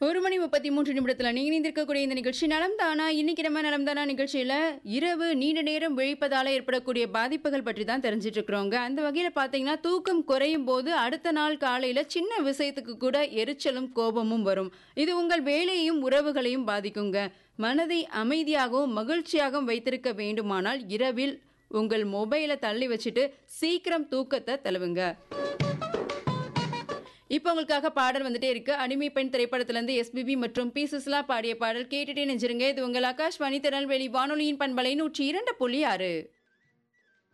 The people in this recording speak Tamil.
1:33 நீங்க இணைந்திருக்கக்கூடிய இந்த நிகழ்ச்சி நலம் தானா. இன்னைக்கு நம்ம நலம் தானா நிகழ்ச்சியில இரவு நீண்ட நேரம் விழிப்பதால ஏற்படக்கூடிய பாதிப்புகள் பற்றி தான் தெரிஞ்சிட்டு இருக்கிறோங்க. அந்த வகையில பாத்தீங்கன்னா தூக்கம் குறையும் போது அடுத்த நாள் காலையில சின்ன விஷயத்துக்கு கூட எரிச்சலும் கோபமும் வரும். இது உங்கள் வேலையையும் உறவுகளையும் பாதிக்குங்க. மனதை அமைதியாகவும் மகிழ்ச்சியாகவும் வைத்திருக்க வேண்டுமானால் இரவில் உங்கள் மொபைலை தள்ளி வச்சுட்டு சீக்கிரம் தூக்கத்தை தழுவுங்க. இப்போ உங்களுக்காக பாடல் வந்துட்டே இருக்கு. அடிமை பெண் திரைப்படத்திலிருந்து எஸ்பிபி மற்றும் பி சுசிலா பாடிய பாடல் கேட்டுட்டே நெஞ்சிருங்க. இது உங்கள் ஆகாஷ்வாணி திருநெல்வேலி வானொலியின் பண்பலை 102.6.